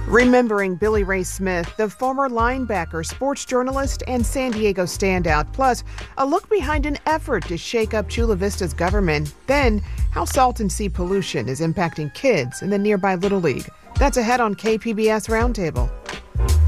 Remembering Billy Ray Smith, the former linebacker, sports journalist, and San Diego standout. Plus, a look behind an effort to shake up Chula Vista's government. Then, how salt and sea pollution is impacting kids in the nearby Little League. That's ahead on KPBS Roundtable.